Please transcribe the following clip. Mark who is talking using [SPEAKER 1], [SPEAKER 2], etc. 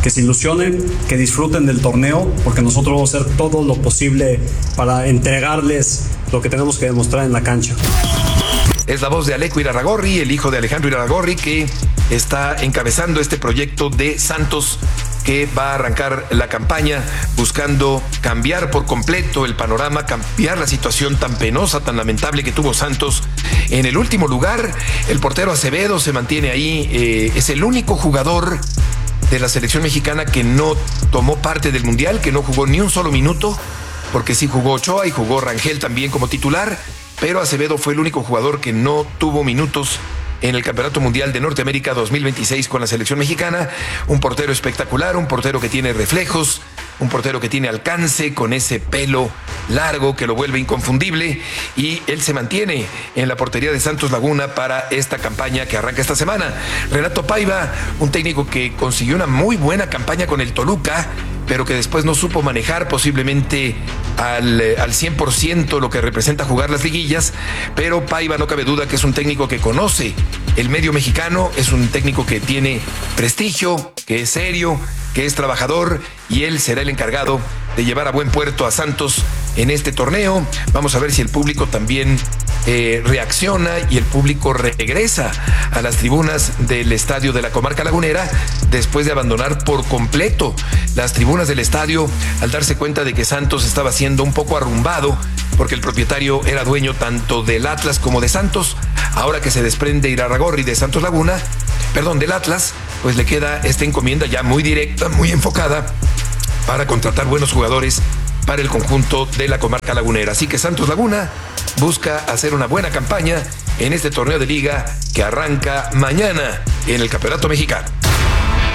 [SPEAKER 1] que se ilusionen, que disfruten del torneo, porque nosotros vamos a hacer todo lo posible para entregarles lo que tenemos que demostrar en la cancha.
[SPEAKER 2] Es la voz de Aleco Irarrágorri, el hijo de Alejandro Irarrágorri, que está encabezando este proyecto de Santos, que va a arrancar la campaña buscando cambiar por completo el panorama, cambiar la situación tan penosa, tan lamentable que tuvo Santos en el último lugar. El portero Acevedo se mantiene ahí, es el único jugador de la selección mexicana que no tomó parte del Mundial, que no jugó ni un solo minuto, porque sí jugó Ochoa y jugó Rangel también como titular, pero Acevedo fue el único jugador que no tuvo minutos en el Campeonato Mundial de Norteamérica 2026 con la selección mexicana. Un portero espectacular, un portero que tiene reflejos, un portero que tiene alcance, con ese pelo largo que lo vuelve inconfundible, y él se mantiene en la portería de Santos Laguna para esta campaña que arranca esta semana. Renato Paiva, un técnico que consiguió una muy buena campaña con el Toluca, pero que después no supo manejar posiblemente al 100% lo que representa jugar las liguillas. Pero Paiva, no cabe duda que es un técnico que conoce el medio mexicano, es un técnico que tiene prestigio, que es serio, que es trabajador, y él será el encargado de llevar a buen puerto a Santos en este torneo. Vamos a ver si el público también reacciona y el público regresa a las tribunas del estadio de la Comarca Lagunera después de abandonar por completo las tribunas del estadio al darse cuenta de que Santos estaba siendo un poco arrumbado, porque el propietario era dueño tanto del Atlas como de Santos. Ahora que se desprende Irarrágorri de Santos Laguna, del Atlas, pues le queda esta encomienda ya muy directa, muy enfocada para contratar buenos jugadores para el conjunto de la Comarca Lagunera. Así que Santos Laguna busca hacer una buena campaña en este torneo de liga que arranca mañana en el Campeonato Mexicano.